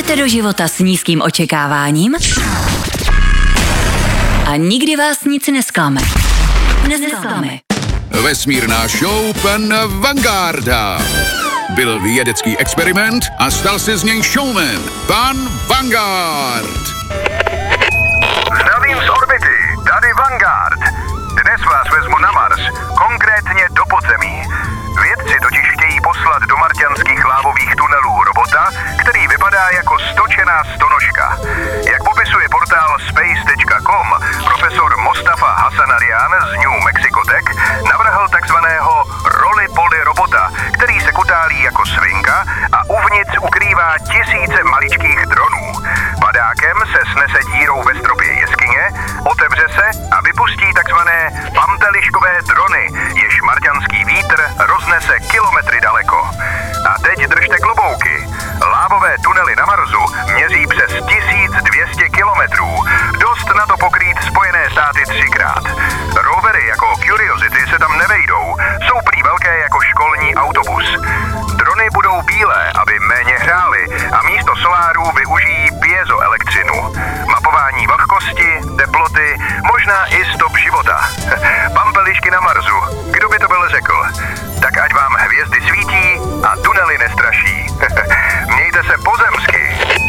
Jdete do života s nízkým očekáváním a nikdy vás nic nesklame. Vesmírná show pana Vangarda. Byl vědecký experiment a stal se z něj showman. Pan Vangard. Zdravím z orbity, tady Vanguard. Dnes vás vezmu na Mars, konkrétně do podzemí. Vědci totiž chtějí poslat do marťanských lávových tunelů robota, který vypadá jako stočená stonožka. Jak popisuje portál space.com, profesor Mostafa Hassanarian z New Mexico Tech navrhl takzvaného roly-poly robota, který se kutálí jako svinka a uvnitř ukrývá tisíce maličkých dronů. Padákem se snese dírou ve stropě jeskyně, otevře se a vypustí takzvané panteliškové drony, jež marťanský vítr roznese kilometry daleko. A teď držte klobouky. Lávové tunely na Marsu měří přes 1200 kilometrů. Dost na to pokrýt Spojené státy 3krát. Rovery jako Curiosity se tam nevejdou, jsou prý velké jako školní autobus. Drony budou bílé, aby méně hrály a místo solárů využijí piezoelektřinu. Mapování vlhkosti, teploty, možná i stop života. Pampelišky na Marsu, kdo by to byl řekl? Tak ať vám hvězdy svítí a tunely nestraší. Mějte se pozemsky.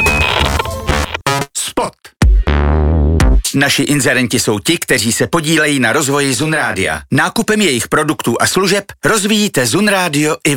Spot. Naši inzerenti jsou ti, kteří se podílejí na rozvoji Zun Rádia. Nákupem jejich produktů a služeb rozvíjíte Zun Rádio i